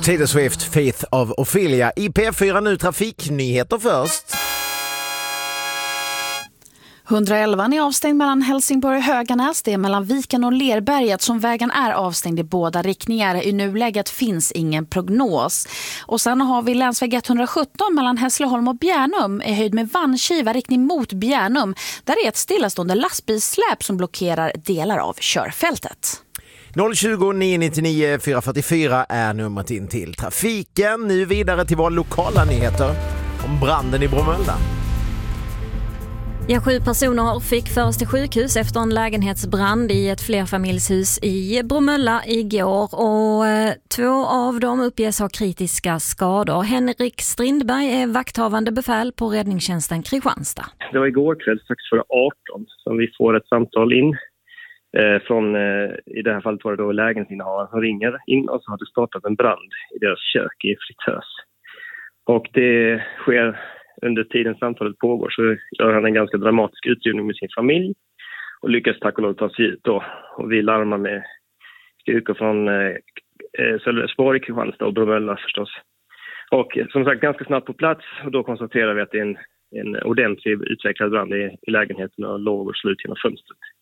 Taylor Swift, Faith of Ophelia. I P4 nu trafiknyheter först. 111 är avstängd mellan Helsingborg och Höganäs. Det är mellan Viken och Lerberget som vägen är avstängd i båda riktningar. I nuläget finns ingen prognos. Och sen har vi länsväg 117 mellan Hässleholm och Bjärnum i höjd med Vannkiva riktning mot Bjärnum. Där är ett stillastående lastbilssläp som blockerar delar av körfältet. 020 999 444 är numret in till trafiken. Nu vidare till våra lokala nyheter om branden i Bromölla. Ja, 7 personer fick föras till sjukhus efter en lägenhetsbrand i ett flerfamiljshus i Bromölla igår. Och 2 av dem uppges ha kritiska skador. Henrik Strindberg är vakthavande befäl på räddningstjänsten Kristianstad. Det var igår kväll strax före 18 som vi får ett samtal in från, i det här fallet var det då lägenhetsinnehavaren som ringer in och så har det startat en brand i deras kök i fritös. Och det sker under tiden samtalet pågår så gör han en ganska dramatisk utrymning med sin familj och lyckas tack och lov ta sig ut då. Och vi larmar med styrkor från Sölvesborg, Kristianstad och Bromölla förstås. Och som sagt ganska snabbt på plats och då konstaterar vi att det är en ordentlig utvecklad brand i lägenheten och låg och slut genom fönstret.